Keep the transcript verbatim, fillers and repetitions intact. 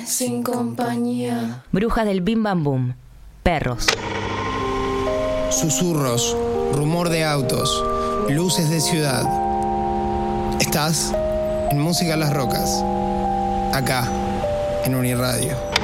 Sin compañía. Brujas del Bim Bam Boom. Perros. Susurros, rumor de autos, luces de ciudad. Estás en Música a las Rocas, acá, en Uniradio.